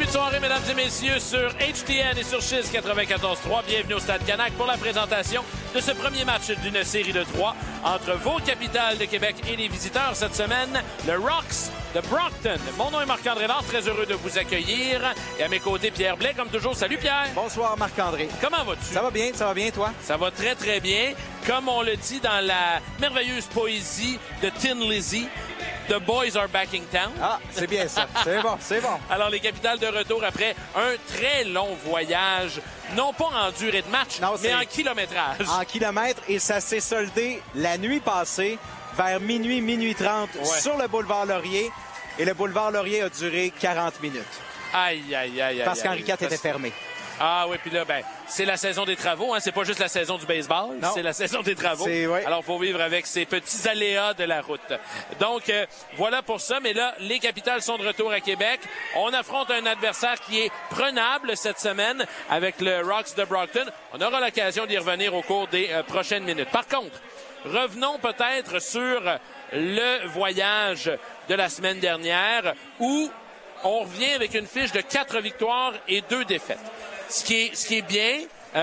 Début de soirée, mesdames et messieurs, sur HTN et sur Chiz 94.3. Bienvenue au Stade Canac pour la présentation de ce premier match d'une série de 3 entre vos capitales de Québec et les visiteurs cette semaine, le Rocks de Brockton. Mon nom est Marc-André Lard, très heureux de vous accueillir. Et à mes côtés, Pierre Blais, comme toujours. Salut Pierre! Bonsoir Marc-André. Comment vas-tu? Ça va bien, toi? Ça va très, très bien. Comme on le dit dans la merveilleuse poésie de Tin Lizzy, The boys are back in town. Ah, c'est bien ça. C'est bon. Alors, les capitales de retour après un très long voyage, non pas en durée de match, mais en kilométrage. En kilomètres, et ça s'est soldé la nuit passée, vers minuit 30, sur le boulevard Laurier. Et le boulevard Laurier a duré 40 minutes. Aïe. Parce qu'Henri IV était fermé. Ah oui, puis là, c'est la saison des travaux, hein. C'est pas juste la saison du baseball, c'est la saison des travaux. Alors, il faut vivre avec ces petits aléas de la route. Donc, voilà pour ça. Mais là, les capitales sont de retour à Québec. On affronte un adversaire qui est prenable cette semaine avec le Rocks de Brockton. On aura l'occasion d'y revenir au cours des prochaines minutes. Par contre, revenons peut-être sur le voyage de la semaine dernière où on revient avec une fiche de 4 victoires et 2 défaites. Ce qui est bien,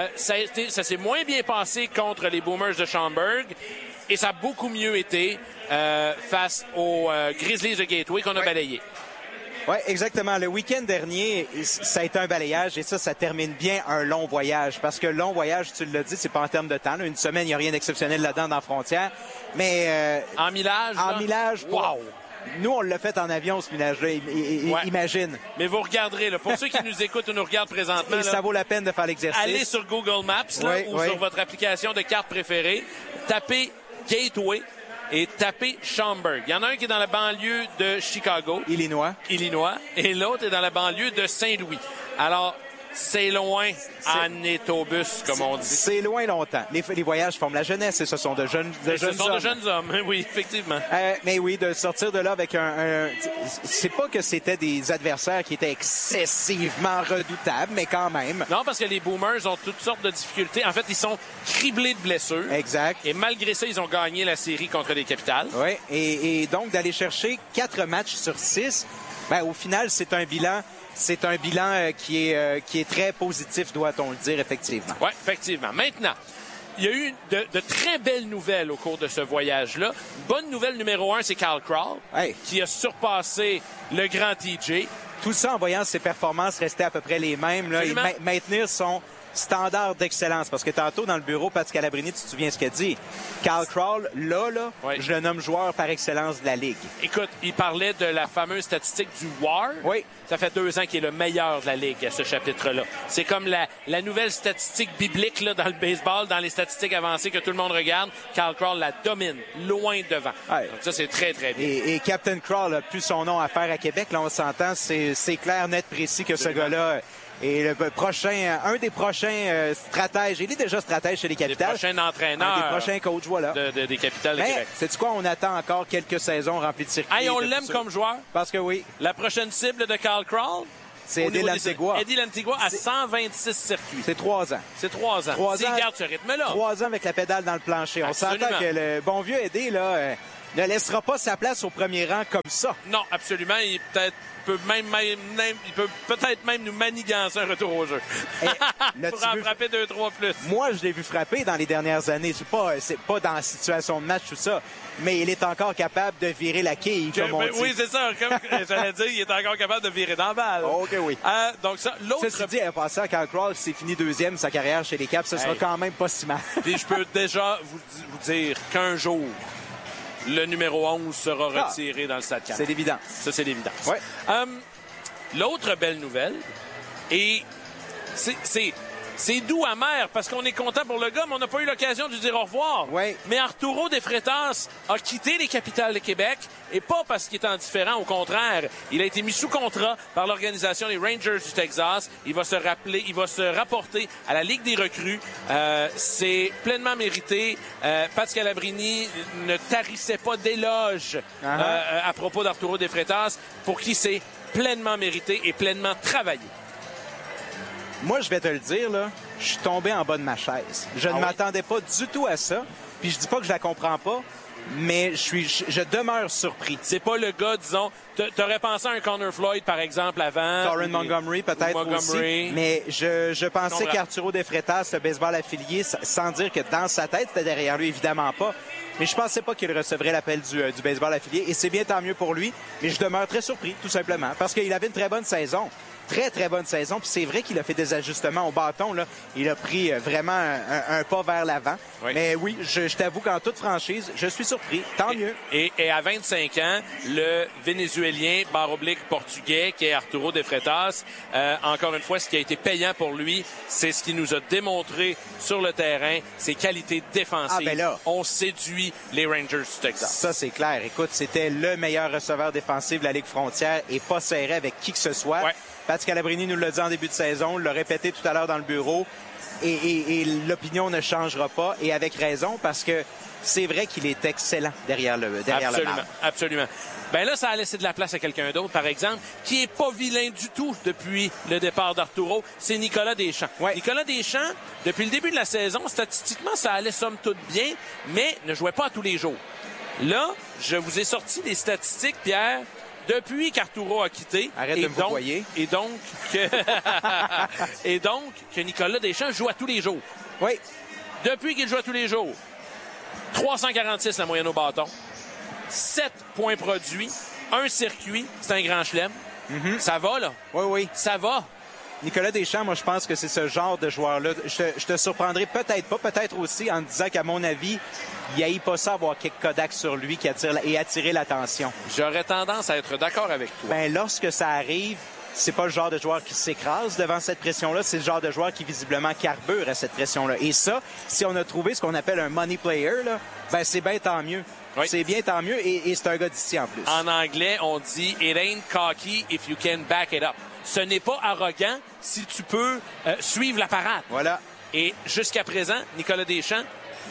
ça s'est moins bien passé contre les Boomers de Schaumburg et ça a beaucoup mieux été face aux Grizzlies de Gateway qu'on a balayé. Oui, exactement. Le week-end dernier, ça a été un balayage et ça termine bien un long voyage. Parce que long voyage, tu l'as dit, c'est pas en termes de temps. Là. Une semaine, il n'y a rien d'exceptionnel là-dedans dans la frontière. Mais en millage? En millage, wow! Nous, on l'a fait en avion, ce millage-là, imagine. Mais vous regarderez, là, pour ceux qui nous écoutent ou nous regardent présentement... Et ça vaut la peine de faire l'exercice. Allez sur Google Maps ou sur votre application de carte préférée, tapez Gateway et tapez Schaumburg. Il y en a un qui est dans la banlieue de Chicago. Illinois. Et l'autre est dans la banlieue de Saint-Louis. Alors... c'est loin en étobus, comme on dit. C'est loin longtemps. Les voyages forment la jeunesse et ce sont de jeunes hommes, oui, effectivement. Mais oui, de sortir de là avec c'est pas que c'était des adversaires qui étaient excessivement redoutables, mais quand même. Non, parce que les Boomers ont toutes sortes de difficultés. En fait, ils sont criblés de blessures. Exact. Et malgré ça, ils ont gagné la série contre les Capitals. Oui, et donc d'aller chercher 4 matchs sur 6, au final, c'est un bilan... C'est un bilan qui est très positif, doit-on le dire, effectivement. Oui, effectivement. Maintenant, il y a eu de très belles nouvelles au cours de ce voyage-là. Bonne nouvelle numéro 1, c'est Carl Crawl, qui a surpassé le grand TJ. Tout ça en voyant ses performances rester à peu près les mêmes là, et maintenir son standard d'excellence. Parce que tantôt, dans le bureau, Pat Scalabrini, tu te souviens ce qu'il a dit? Carl Crawl, je le nomme joueur par excellence de la Ligue. Écoute, il parlait de la fameuse statistique du WAR. Oui. Ça fait 2 ans qu'il est le meilleur de la Ligue à ce chapitre-là. C'est comme la nouvelle statistique biblique là, dans le baseball, dans les statistiques avancées que tout le monde regarde. Carl Crawl la domine, loin devant. Ouais. Donc ça, c'est très, très bien. Et Captain Crawl a plus son nom à faire à Québec. Là, on s'entend, c'est clair, net, précis que ce gars-là... Et un des prochains stratèges, il est déjà stratège chez les Capitales. Des prochains entraîneurs. Des prochains coachs, voilà. Des Capitales de Québec. Sais-tu quoi? On attend encore quelques saisons remplies de circuits. Hey, on l'aime comme joueur. Parce que oui. La prochaine cible de Carl Crawl, c'est Eddie Lantigua. Eddie Lantigua à 126 circuits. C'est 3 ans. C'est 3 ans. S'il garde ce rythme-là. 3 ans avec la pédale dans le plancher. Absolument. On s'entend que le bon vieux Eddie, là, ne laissera pas sa place au premier rang comme ça. Non, absolument. Il peut peut-être même nous manigancer un retour au jeu. Pour en frapper 2-3 plus. Moi, je l'ai vu frapper dans les dernières années. C'est pas dans la situation de match, tout ça. Mais il est encore capable de virer la quille, comme on dit. Oui, c'est ça. Comme j'allais dire, il est encore capable de virer dans la balle. OK, oui. Donc ça, l'autre... Ceci dit, en passant, Carl Crawl, c'est fini 2e sa carrière chez les Caps. Ce sera quand même pas si mal. Puis je peux déjà vous dire qu'un jour, le numéro 11 sera retiré dans le Stade Canac. C'est l'évidence. Ça, c'est l'évidence. Ouais. L'autre belle nouvelle, et c'est doux amer parce qu'on est content pour le gars, mais on n'a pas eu l'occasion de lui dire au revoir. Oui. Mais Arturo De Freitas a quitté les Capitales de Québec, et pas parce qu'il est indifférent, au contraire. Il a été mis sous contrat par l'organisation des Rangers du Texas. Il va se rapporter à la Ligue des recrues. C'est pleinement mérité. Pat Scalabrini ne tarissait pas d'éloges à propos d'Arturo De Freitas, pour qui c'est pleinement mérité et pleinement travaillé. Moi, je vais te le dire, là, je suis tombé en bas de ma chaise. Je ne m'attendais pas du tout à ça. Puis je dis pas que je la comprends pas, mais je demeure surpris. C'est pas le gars, disons, t'aurais pensé à un Connor Floyd, par exemple, avant. Torrin Montgomery, peut-être aussi. Mais je pensais qu'Arturo De Freitas, le baseball affilié, sans dire que dans sa tête, c'était derrière lui, évidemment pas. Mais je pensais pas qu'il recevrait l'appel du baseball affilié. Et c'est bien, tant mieux pour lui. Mais je demeure très surpris, tout simplement. Parce qu'il avait une très bonne saison. Très, très bonne saison. Puis c'est vrai qu'il a fait des ajustements au bâton, là. Il a pris vraiment un pas vers l'avant. Oui. Mais oui, je t'avoue qu'en toute franchise, je suis surpris. Tant mieux. Et à 25 ans, le Vénézuélien, /portugais, qui est Arturo De Freitas, encore une fois, ce qui a été payant pour lui, c'est ce qu'il nous a démontré sur le terrain, ses qualités défensives. Ah, ben là. On séduit les Rangers du Texas. Ça, c'est clair. Écoute, c'était le meilleur receveur défensif de la Ligue frontière et pas serré avec qui que ce soit. Ouais. Pat Scalabrini nous l'a dit en début de saison, l'a répété tout à l'heure dans le bureau, et l'opinion ne changera pas, et avec raison, parce que c'est vrai qu'il est excellent derrière le marque. Absolument. Ben là, ça a laissé de la place à quelqu'un d'autre, par exemple, qui est pas vilain du tout depuis le départ d'Arturo, c'est Nicolas Deschamps. Ouais. Nicolas Deschamps, depuis le début de la saison, statistiquement, ça allait somme toute bien, mais ne jouait pas à tous les jours. Là, je vous ai sorti des statistiques, Pierre, depuis qu'Arturo a quitté. Arrête de me voyer. Et donc que Nicolas Deschamps joue à tous les jours. Oui. Depuis qu'il joue à tous les jours, 346 la moyenne au bâton, 7 points produits, 1 circuit, c'est un grand chelem. Mm-hmm. Ça va, là? Oui, oui. Ça va. Nicolas Deschamps, moi, je pense que c'est ce genre de joueur-là. Je te surprendrai peut-être aussi en disant qu'à mon avis, il n'y a pas ça avoir quelques Kodak sur lui qui attirer l'attention. J'aurais tendance à être d'accord avec toi. Ben, lorsque ça arrive, c'est pas le genre de joueur qui s'écrase devant cette pression-là, c'est le genre de joueur qui visiblement carbure à cette pression-là. Et ça, si on a trouvé ce qu'on appelle un money player, là, ben c'est bien tant mieux. Oui. C'est bien tant mieux et c'est un gars d'ici en plus. En anglais, on dit « It ain't cocky if you can back it up ». Ce n'est pas arrogant si tu peux suivre la parade. Voilà. Et jusqu'à présent, Nicolas Deschamps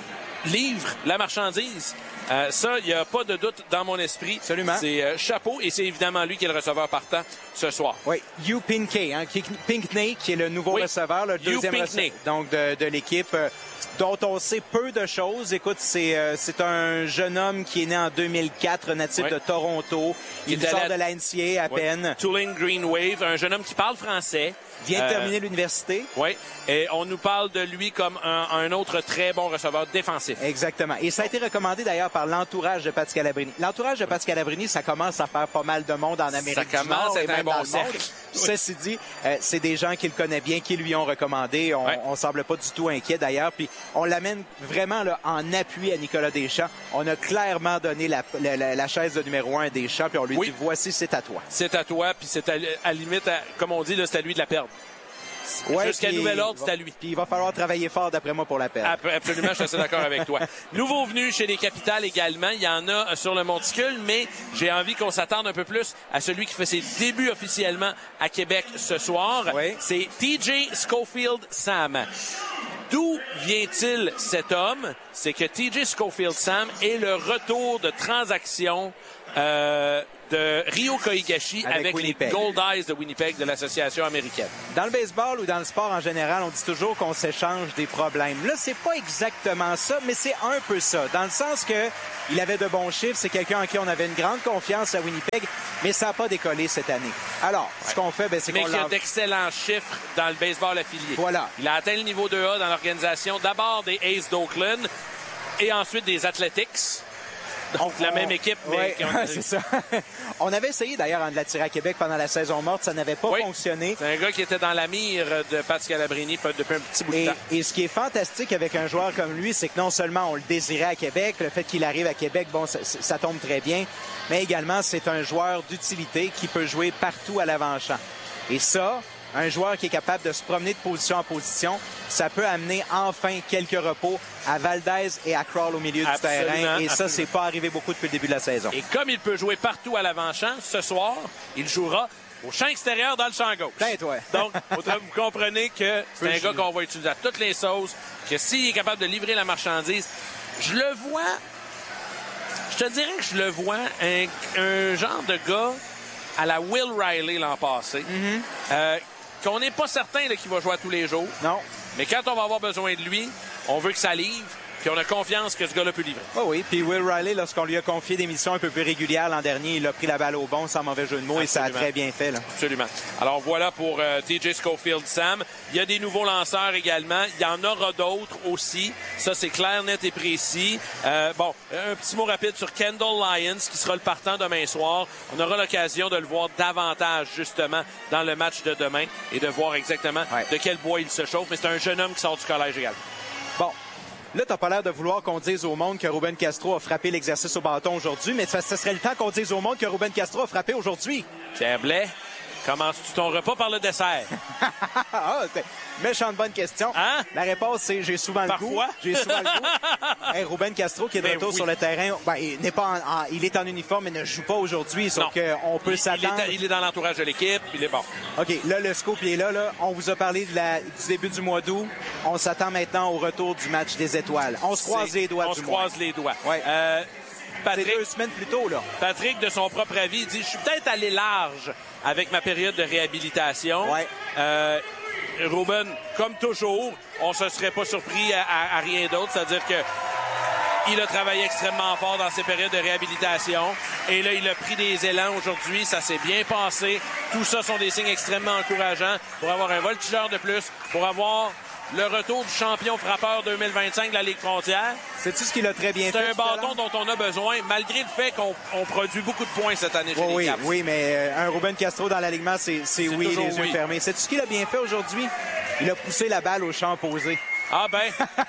livre la marchandise. Ça, il n'y a pas de doute dans mon esprit. Absolument. C'est chapeau, et c'est évidemment lui qui est le receveur partant ce soir. Oui, Hugh Pinckney, Pinckney, qui est le nouveau receveur, le deuxième receveur donc de l'équipe, dont on sait peu de choses. Écoute, c'est un jeune homme qui est né en 2004, natif de Toronto. Il sort de la NCAA à peine. Tulane Green Wave, un jeune homme qui parle français. Vient de terminer l'université. Oui, et on nous parle de lui comme un autre très bon receveur défensif. Exactement. Et ça a été recommandé d'ailleurs par l'entourage de Pat Scalabrini. L'entourage de Pat Scalabrini, ça commence à faire pas mal de monde en Amérique du Nord. Ça commence à être un bon cercle. Ceci dit, c'est des gens qui le connaissent bien, qui lui ont recommandé. On semble pas du tout inquiet d'ailleurs. Puis on l'amène vraiment là, en appui à Nicolas Deschamps. On a clairement donné la chaise de numéro 1 à Deschamps, puis on lui dit, voici, c'est à toi. C'est à toi, puis c'est à limite, comme on dit, là, c'est à lui de la perdre. Ouais, jusqu'à nouvel ordre, c'est à lui. Puis il va falloir travailler fort, d'après moi, pour la perdre. Absolument, je suis assez d'accord avec toi. Nouveau venu chez les Capitals également. Il y en a sur le monticule, mais j'ai envie qu'on s'attarde un peu plus à celui qui fait ses débuts officiellement à Québec ce soir. Oui. C'est TJ Schofield Sam. D'où vient-il cet homme? C'est que TJ Schofield Sam est le retour de transaction de Ryo Koigashi avec les Gold Eyes de Winnipeg de l'association américaine. Dans le baseball ou dans le sport en général, on dit toujours qu'on s'échange des problèmes. Là, c'est pas exactement ça, mais c'est un peu ça. Dans le sens que il avait de bons chiffres, c'est quelqu'un en qui on avait une grande confiance à Winnipeg, mais ça n'a pas décollé cette année. Alors, ce qu'on fait, c'est qu'on mais il a d'excellents chiffres dans le baseball affilié. Voilà. Il a atteint le niveau 2A dans l'organisation, d'abord des Aces d'Oakland et ensuite des Athletics. Donc, la même équipe, mais... Oui, c'est ça. On avait essayé, d'ailleurs, de l'attirer à Québec pendant la saison morte. Ça n'avait pas fonctionné. C'est un gars qui était dans la mire de Pat Scalabrini depuis un petit bout de temps. Et ce qui est fantastique avec un joueur comme lui, c'est que non seulement on le désirait à Québec, le fait qu'il arrive à Québec, bon, ça tombe très bien, mais également, c'est un joueur d'utilité qui peut jouer partout à l'avant-champ. Et ça... Un joueur qui est capable de se promener de position en position, ça peut amener enfin quelques repos à Valdez et à Krall au milieu du terrain. Et ça, c'est pas arrivé beaucoup depuis le début de la saison. Et comme il peut jouer partout à l'avant-champ, ce soir, il jouera au champ extérieur dans le champ gauche. Toi. Donc, vous comprenez que c'est un gars qu'on va utiliser à toutes les sauces, que s'il est capable de livrer la marchandise, je le vois, je te dirais que je le vois un genre de gars à la Will Riley l'an passé, qu'on n'est pas certain qu'il va jouer à tous les jours. Non. Mais quand on va avoir besoin de lui, on veut que ça livre. Puis on a confiance que ce gars-là peut livrer. Oh oui, puis Will Riley, lorsqu'on lui a confié des missions un peu plus régulières l'an dernier, il a pris la balle au bon, sans mauvais jeu de mots, et ça a très bien fait. Là. Absolument. Alors voilà pour TJ Schofield, Sam. Il y a des nouveaux lanceurs également. Il y en aura d'autres aussi. Ça, c'est clair, net et précis. Bon, un petit mot rapide sur Kendall Lyons, qui sera le partant demain soir. On aura l'occasion de le voir davantage, justement, dans le match de demain et de voir exactement de quel bois il se chauffe. Mais c'est un jeune homme qui sort du collège également. Bon. Là, t'as pas l'air de vouloir qu'on dise au monde que Ruben Castro a frappé l'exercice au bâton aujourd'hui, mais ce serait le temps qu'on dise au monde que Ruben Castro a frappé aujourd'hui. Pierre Blais, commences-tu ton repas par le dessert? Méchante bonne question. Hein? La réponse, c'est j'ai souvent le goût. J'ai souvent le goût. Hey, Ruben Castro, qui est de retour sur le terrain, il est en uniforme, mais ne joue pas aujourd'hui. Sauf qu'on peut s'attendre. Il est dans l'entourage de l'équipe. Il est bon. OK, là, le scoop, il est là. On vous a parlé du début du mois d'août. On s'attend maintenant au retour du match des étoiles. On se croise les doigts. On se croise les doigts. Ouais. Patrick, c'est 2 semaines plus tôt, là. Patrick, de son propre avis, dit « Je suis peut-être allé large avec ma période de réhabilitation. » Ruben, comme toujours, on se serait pas surpris à rien d'autre. C'est-à-dire que il a travaillé extrêmement fort dans ses périodes de réhabilitation. Et là, il a pris des élans aujourd'hui. Ça s'est bien passé. Tout ça sont des signes extrêmement encourageants pour avoir un voltigeur de plus, pour avoir le retour du champion frappeur 2025 de la Ligue frontière. C'est-tu ce qu'il a très bien fait? C'est un bâton dont on a besoin, malgré le fait qu'on produit beaucoup de points cette année chez les Caps. Oui, mais un Ruben Castro dans l'alignement, c'est oui, les yeux fermés. C'est-tu ce qu'il a bien fait aujourd'hui? Il a poussé la balle au champ opposé. Ah ben...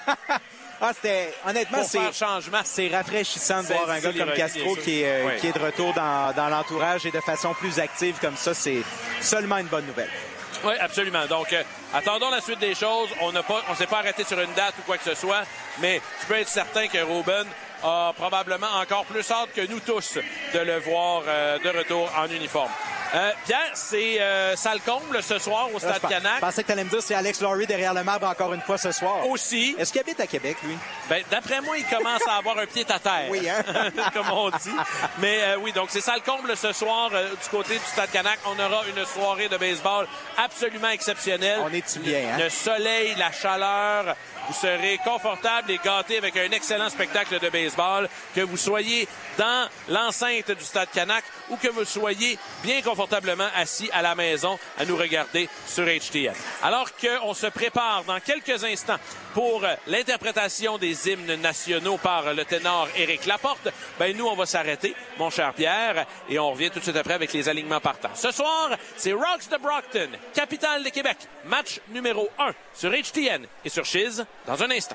honnêtement, c'est rafraîchissant de voir un gars comme Castro qui est de retour dans l'entourage et de façon plus active comme ça. C'est seulement une bonne nouvelle. Oui, absolument. Donc, attendons la suite des choses. On s'est pas arrêté sur une date ou quoi que ce soit, mais tu peux être certain que Ruben a probablement encore plus hâte que nous tous de le voir de retour en uniforme. Pierre, c'est sale comble ce soir au Stade Canac. Je pensais que tu allais me dire c'est Alex Laurie derrière le marbre encore une fois ce soir. Aussi. Est-ce qu'il habite à Québec, lui? Ben, d'après moi, il commence à avoir un pied à terre. Oui, hein? Comme on dit. Mais oui, donc c'est sale comble ce soir du côté du Stade Canac. On aura une soirée de baseball absolument exceptionnelle. On est-tu bien, hein? Le soleil, la chaleur. Vous serez confortable et gâté avec un excellent spectacle de baseball, que vous soyez dans l'enceinte du Stade Canac ou que vous soyez bien confortablement assis à la maison à nous regarder sur HTN. Alors qu'on se prépare dans quelques instants pour l'interprétation des hymnes nationaux par le ténor Éric Laporte, ben nous, on va s'arrêter, mon cher Pierre, et on revient tout de suite après avec les alignements partants. Ce soir, c'est Rocks de Brockton, capitale de Québec, match numéro 1 sur HTN et sur Chiz dans un instant.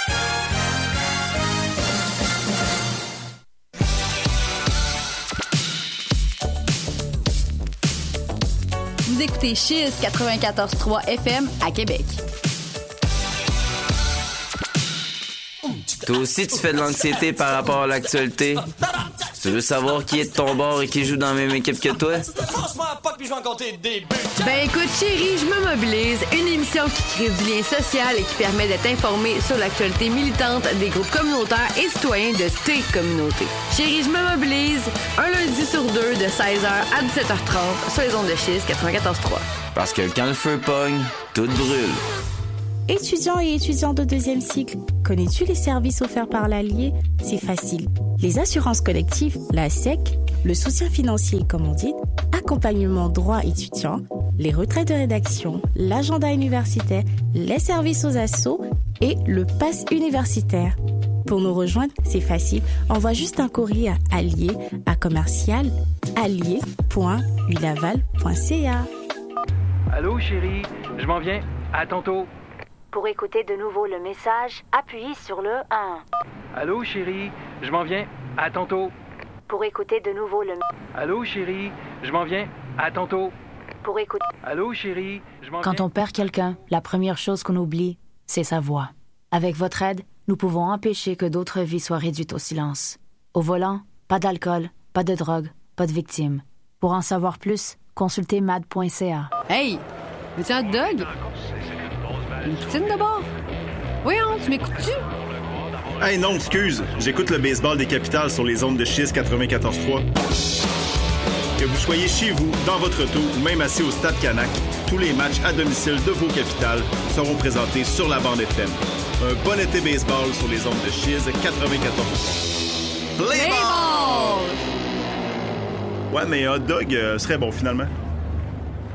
Vous écoutez Chiz 94.3 FM à Québec. Toi aussi, tu fais de l'anxiété par rapport à l'actualité? Tu veux savoir qui est de ton bord et qui joue dans la même équipe que toi? Ben écoute, chérie, je me mobilise. Une émission qui crée du lien social et qui permet d'être informé sur l'actualité militante des groupes communautaires et citoyens de tes communautés. Chérie, je me mobilise. Un lundi sur deux de 16h à 17h30 sur les ondes de Chiz 94.3. Parce que quand le feu pogne, tout brûle. Étudiants et étudiantes de deuxième cycle, connais-tu les services offerts par l'Allier? C'est facile. Les assurances collectives, la SEC, le soutien financier, comme on dit, accompagnement droit étudiant, les retraites de rédaction, l'agenda universitaire, les services aux assos et le pass universitaire. Pour nous rejoindre, c'est facile. Envoie juste un courrier à Allier à commercial allier.ulaval.ca. Allô, chérie, je m'en viens. À tantôt. Pour écouter de nouveau le message, appuyez sur le 1. Allô, chérie, je m'en viens. À tantôt. Pour écouter de nouveau le... Allô, chérie, je m'en viens. À tantôt. Pour écouter... Allô, chérie, je m'en viens. Quand on perd quelqu'un, la première chose qu'on oublie, c'est sa voix. Avec votre aide, nous pouvons empêcher que d'autres vies soient réduites au silence. Au volant, pas d'alcool, pas de drogue, pas de victimes. Pour en savoir plus, consultez mad.ca. Hey! Veux-tu un hot dog? Une poutine d'abord? Voyons, tu m'écoutes-tu? Hey non, excuse. J'écoute le baseball des Capitales sur les ondes de Chiz 94.3. Que vous soyez chez vous, dans votre auto ou même assis au Stade Canac, tous les matchs à domicile de vos capitales seront présentés sur la bande FM. Un bon été baseball sur les ondes de Chiz 94. Play ball! Ouais, mais hot dog serait bon finalement.